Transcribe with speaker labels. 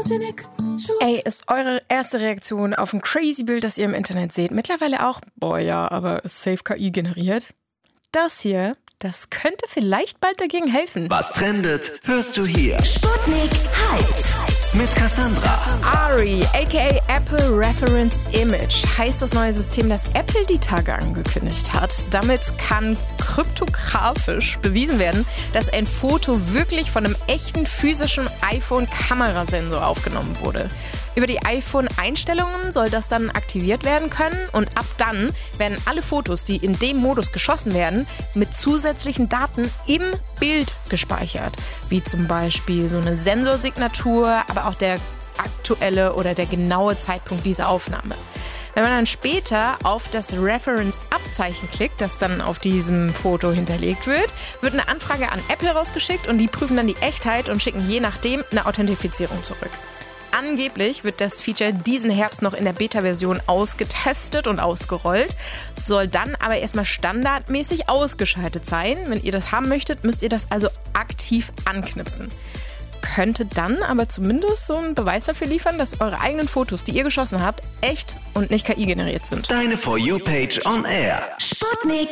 Speaker 1: Ey, ist eure erste Reaktion auf ein crazy Bild, das ihr im Internet seht, mittlerweile auch, boah ja, aber ist safe KI generiert? Das hier, das könnte vielleicht bald dagegen helfen.
Speaker 2: Was trendet, hörst du hier.
Speaker 3: Sputnik Hyped.
Speaker 2: Mit Cassandra.
Speaker 1: ARI, aka Apple Reference Image, heißt das neue System, das Apple die Tage angekündigt hat. Damit kann kryptografisch bewiesen werden, dass ein Foto wirklich von einem echten physischen iPhone-Kamerasensor aufgenommen wurde. Über die iPhone-Einstellungen soll das dann aktiviert werden können und ab dann werden alle Fotos, die in dem Modus geschossen werden, mit zusätzlichen Daten im Bild gespeichert. Wie zum Beispiel so eine Sensorsignatur, aber auch der aktuelle oder der genaue Zeitpunkt dieser Aufnahme. Wenn man dann später auf das Reference-Abzeichen klickt, das dann auf diesem Foto hinterlegt wird, wird eine Anfrage an Apple rausgeschickt und die prüfen dann die Echtheit und schicken je nachdem eine Authentifizierung zurück. Angeblich wird das Feature diesen Herbst noch in der Beta-Version ausgetestet und ausgerollt, soll dann aber erstmal standardmäßig ausgeschaltet sein. Wenn ihr das haben möchtet, müsst ihr das also aktiv anknipsen. Könnte dann aber zumindest so einen Beweis dafür liefern, dass eure eigenen Fotos, die ihr geschossen habt, echt und nicht KI generiert sind.
Speaker 2: Deine For You-Page on Air.
Speaker 3: Sputnik